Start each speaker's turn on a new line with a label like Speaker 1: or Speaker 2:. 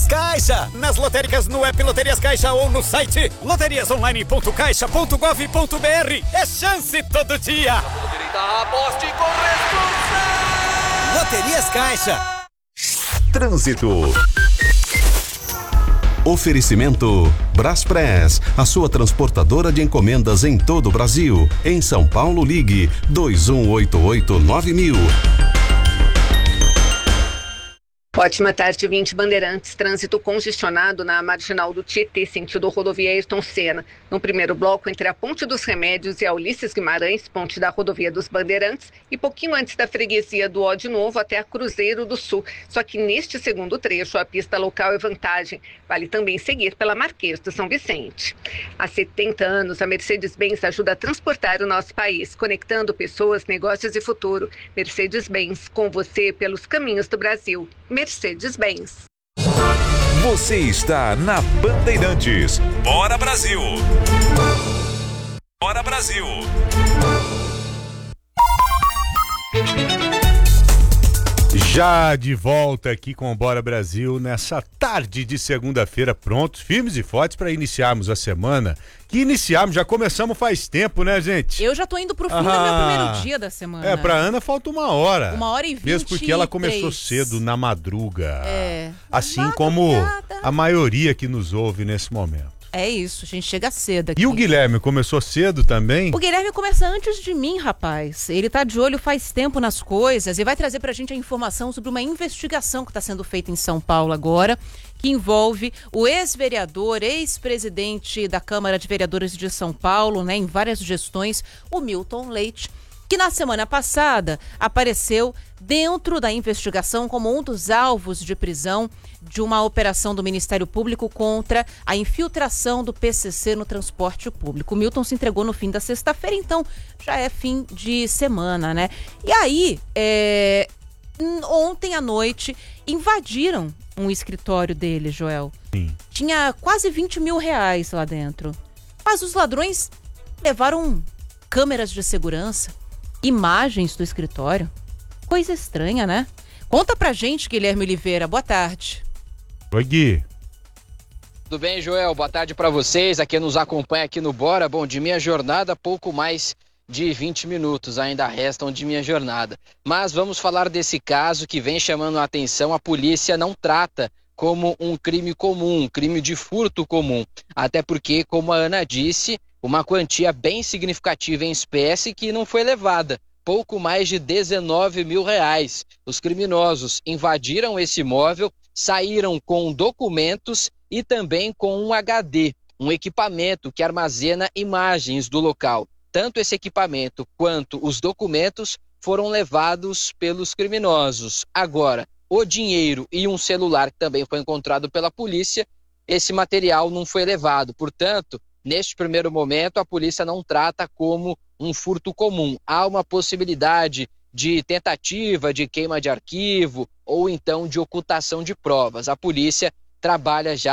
Speaker 1: Caixa. Nas lotéricas, no app Loterias Caixa ou no site loteriasonline.caixa.gov.br. É chance todo dia.
Speaker 2: Aposte com responsabilidade.
Speaker 1: Loterias Caixa.
Speaker 3: Trânsito. Oferecimento Braspress, a sua transportadora de encomendas em todo o Brasil. Em São Paulo, ligue 2188-9000.
Speaker 4: Ótima tarde, 20 Bandeirantes. Trânsito congestionado na marginal do Tietê, sentido rodovia Ayrton Senna. No primeiro bloco, entre a Ponte dos Remédios e a Ulisses Guimarães, ponte da rodovia dos Bandeirantes, e pouquinho antes da freguesia do Ó de Novo até a Cruzeiro do Sul. Só que neste segundo trecho, a pista local é vantagem. Vale também seguir pela Marquês de São Vicente. Há 70 anos, a Mercedes-Benz ajuda a transportar o nosso país, conectando pessoas, negócios e futuro. Mercedes-Benz, com você pelos caminhos do Brasil. Mercedes-Benz.
Speaker 5: Você está na Bandeirantes. Bora Brasil! Bora Brasil!
Speaker 6: Já de volta aqui com o Bora Brasil nessa tarde de segunda-feira, prontos, firmes e fortes para iniciarmos a semana. Que iniciamos, já começamos faz tempo, né, gente?
Speaker 7: Eu já tô indo pro fim do meu primeiro dia da semana.
Speaker 6: Pra Ana falta 1h.
Speaker 7: 1h20.
Speaker 6: Mesmo porque ela começou cedo, na madruga. Assim como a maioria que nos ouve nesse momento.
Speaker 7: É isso, a gente chega cedo aqui.
Speaker 6: E o Guilherme começou cedo também?
Speaker 7: O Guilherme começa antes de mim, rapaz. Ele tá de olho faz tempo nas coisas e vai trazer pra gente a informação sobre uma investigação que está sendo feita em São Paulo agora, que envolve o ex-vereador, ex-presidente da Câmara de Vereadores de São Paulo, né, em várias gestões, o Milton Leite, que na semana passada apareceu dentro da investigação como um dos alvos de prisão de uma operação do Ministério Público contra a infiltração do PCC no transporte público. O Milton se entregou no fim da sexta-feira, então já é fim de semana, né? E aí, ontem à noite, invadiram um escritório dele, Joel.
Speaker 6: Sim.
Speaker 7: Tinha quase 20 mil reais lá dentro. Mas os ladrões levaram câmeras de segurança, imagens do escritório. Coisa estranha, né? Conta pra gente, Guilherme Oliveira. Boa tarde.
Speaker 6: Oi, Gui.
Speaker 8: Tudo bem, Joel? Boa tarde pra vocês. Aqui nos acompanha aqui no Bora. Bom, de minha jornada, pouco mais de 20 minutos ainda restam de minha jornada. Mas vamos falar desse caso que vem chamando a atenção. A polícia não trata como um crime comum, um crime de furto comum. Até porque, como a Ana disse, uma quantia bem significativa em espécie que não foi levada. Pouco mais de 19 mil reais. Os criminosos invadiram esse imóvel, saíram com documentos e também com um HD, um equipamento que armazena imagens do local. Tanto esse equipamento quanto os documentos foram levados pelos criminosos. Agora, o dinheiro e um celular que também foi encontrado pela polícia, esse material não foi levado. Portanto, neste primeiro momento, a polícia não trata como um furto comum. Há uma possibilidade de tentativa de queima de arquivo ou então de ocultação de provas. A polícia trabalha já